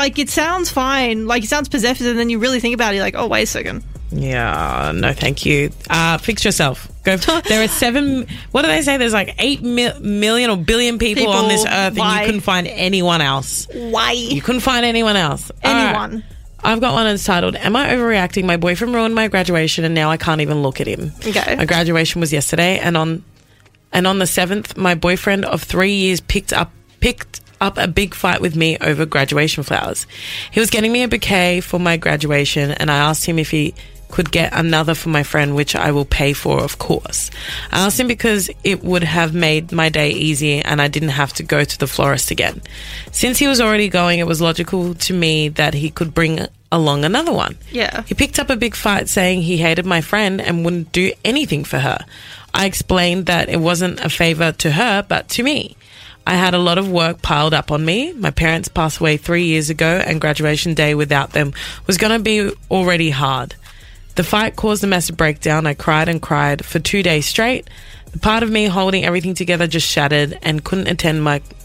Like, it sounds fine. Like, it sounds possessive, and then you really think about it, you're like, oh, wait a second. Yeah, no, thank you. Fix yourself. Go. There are 7. What do they say? There's like 8 million or billion people on this earth, why? and you couldn't find anyone else. Why? You couldn't find anyone else. Anyone. Right. I've got one that's titled, Am I Overreacting? My boyfriend ruined my graduation and now I can't even look at him. Okay. My graduation was yesterday, and on the 7th, my boyfriend of 3 years picked up a big fight with me over graduation flowers. He was getting me a bouquet for my graduation, and I asked him if he could get another for my friend, which I will pay for, of course. I asked him because it would have made my day easier and I didn't have to go to the florist again. Since he was already going, it was logical to me that he could bring along another one. Yeah. He picked up a big fight saying he hated my friend and wouldn't do anything for her. I explained that it wasn't a favor to her, but to me. I had a lot of work piled up on me. My parents passed away 3 years ago, and graduation day without them was going to be already hard. The fight caused a massive breakdown. I cried and cried for 2 days straight. The part of me holding everything together just shattered and I couldn't attend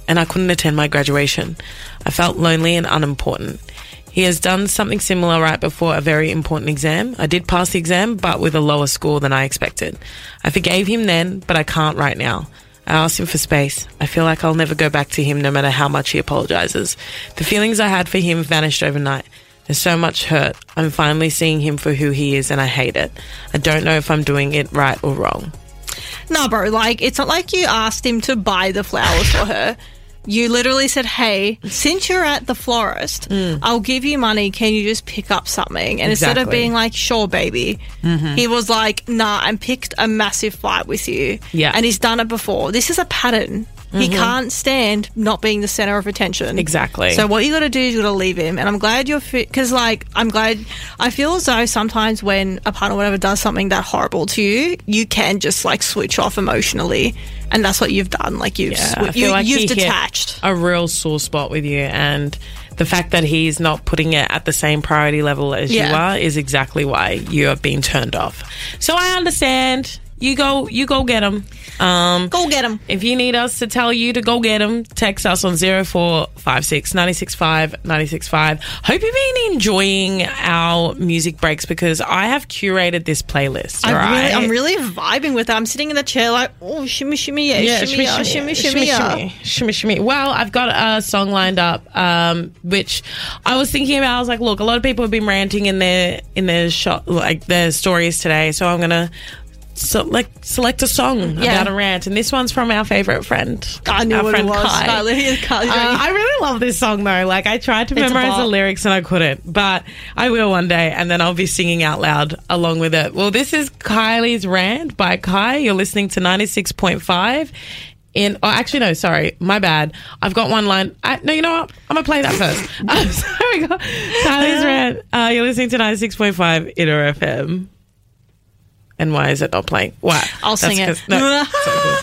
my graduation. I felt lonely and unimportant. He has done something similar right before a very important exam. I did pass the exam, but with a lower score than I expected. I forgave him then, but I can't right now. I asked him for space. I feel like I'll never go back to him no matter how much he apologizes. The feelings I had for him vanished overnight. There's so much hurt. I'm finally seeing him for who he is and I hate it. I don't know if I'm doing it right or wrong. No, bro, like, it's not like you asked him to buy the flowers for her. You literally said, hey, since you're at the florist, I'll give you money. Can you just pick up something? And instead of being like, sure, baby, he was like, nah, and picked a massive fight with you. Yeah. And he's done it before. This is a pattern. He can't stand not being the center of attention. Exactly. So what you got to do is you got to leave him. And I'm glad you're fit, because, like, I feel as though sometimes when a partner or whatever does something that horrible to you, you can just, like, switch off emotionally. And that's what you've done. Like, you've detached. A real sore spot with you, and the fact that he's not putting it at the same priority level as you are is exactly why you are being turned off. So I understand. You go get him. Go get him. If you need us to tell you to go get him, text us on 0456 965 965. Hope you've been enjoying our music breaks, because I have curated this playlist. I'm really vibing with it. I'm sitting in the chair like, oh, shimmy, shimmy, yeah, shimmy, shimmy. Well, I've got a song lined up, which I was thinking about. I was like, look, a lot of people have been ranting in their shot, like their stories today, so I'm gonna select a song about a rant, and this one's from our favourite friend. I knew what it was. Kai. I really love this song though. Like, I tried to memorize the lyrics and I couldn't, but I will one day, and then I'll be singing out loud along with it. Well, this is Kylie's Rant by Kai. You're listening to 96.5. Actually, no, sorry, my bad. I've got one line. No, you know what? I'm going to play that first. Sorry, Kylie's Rant. You're listening to 96.5 Inner FM. And why is it not playing? Why? I'll sing it. No.